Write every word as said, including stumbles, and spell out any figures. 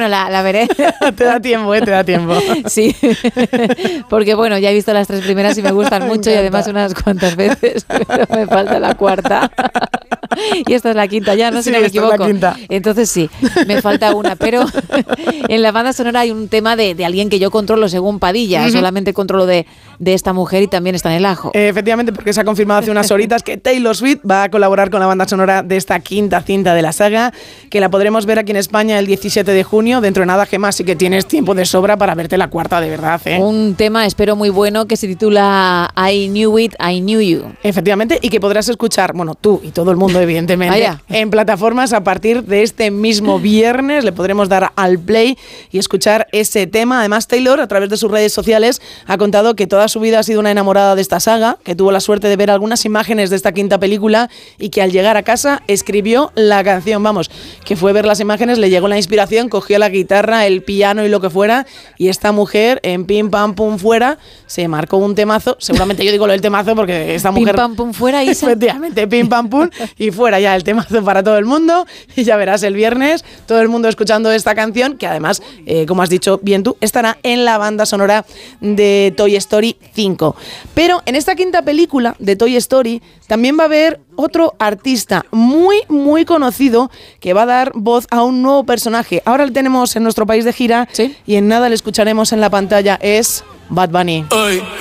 bueno, la, la veré. Te da tiempo, ¿eh? Te da tiempo. Sí, porque bueno, ya he visto las tres primeras y me gustan mucho y además unas cuantas veces, pero me falta la cuarta. Y esta es la quinta ya, ¿no? Si Sí, no me esta es equivoco. la quinta. Entonces sí, me falta una, pero en la banda sonora hay un tema de, de alguien que yo controlo según Padilla, uh-huh. solamente controlo de, de esta mujer y también está en el ajo. Eh, efectivamente, porque se ha confirmado hace unas horitas que Taylor Swift va a colaborar con la banda sonora de esta quinta cinta de la saga, que la podremos ver aquí en España el diecisiete de junio, dentro de nada, Gemma, así que tienes tiempo de sobra para verte la cuarta, de verdad, ¿eh? Un tema, espero, muy bueno que se titula I Knew It, I Knew You. Efectivamente, y que podrás escuchar, bueno, tú y todo el mundo, evidentemente, Vaya. en plataformas a partir de este mismo viernes. Le podremos dar al play y escuchar ese tema. Además, Taylor, a través de sus redes sociales, ha contado que toda su vida ha sido una enamorada de esta saga, que tuvo la suerte de ver algunas imágenes de esta quinta película y que al llegar a casa escribió la canción. Vamos, que fue ver las imágenes, le llegó la inspiración, cogió la guitarra, el piano y lo que fuera, y esta mujer, en pim pam pum fuera, se marcó un temazo. Seguramente yo digo lo del temazo porque esta mujer... Pim pam pum fuera, Isa. Efectivamente, pim pam pum, y fuera ya el temazo para todo el mundo. Y ya verás el viernes todo el mundo escuchando esta canción, que además, eh, como has dicho bien tú, estará en la banda sonora de Toy Story cinco. Pero en esta quinta película de Toy Story también va a haber otro artista muy, muy conocido que va a dar voz a un nuevo personaje. Ahora lo tenemos en nuestro país de gira, ¿sí? Y en nada le escucharemos en la pantalla. Es Bad Bunny. Ay,